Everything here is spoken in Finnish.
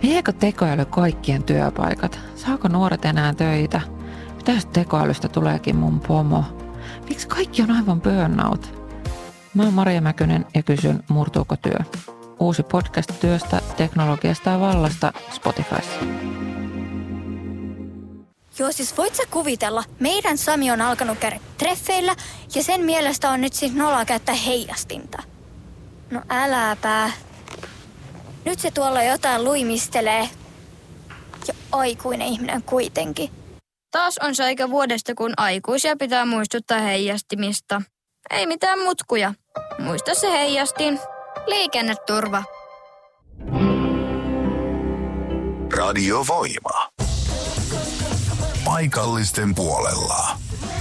Viekö tekoäly kaikkien työpaikat? Saako nuoret enää töitä? Mitä jos tekoälystä tuleekin mun pomo? Miksi kaikki on aivan burnout? Mä oon Maria Mäkynen ja kysyn, murtuuko työ? Uusi podcast työstä, teknologiasta ja vallasta Spotifyssa. Joo, siis voit sä kuvitella, meidän Sami on alkanut käydä treffeillä ja sen mielestä on nyt siis noloa käyttää heijastinta. No äläpä. Nyt se tuolla jotain luimistelee. Ja aikuinen ihminen kuitenkin. Taas on se aika vuodesta, kun aikuisia pitää muistuttaa heijastimista. Ei mitään mutkuja. Muista se heijastin. Liikenneturva. Radio Voima. Paikallisten puolella.